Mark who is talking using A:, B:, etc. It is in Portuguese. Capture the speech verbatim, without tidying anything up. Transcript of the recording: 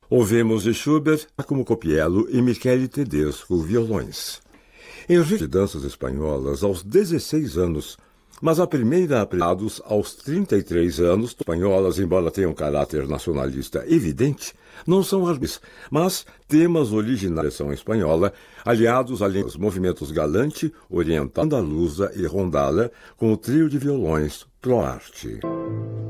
A: Ouvimos de Schubert, Giacomo Copiello e Michele Tedesco, violões. Henrique de danças espanholas aos dezesseis anos, mas a primeira aprendizados aos trinta e três anos. Espanholas, embora tenham caráter nacionalista evidente, não são árabes, mas temas originários são espanhola, aliados aos movimentos galante, oriental, andaluza e rondalla, com o trio de violões Pro Arte.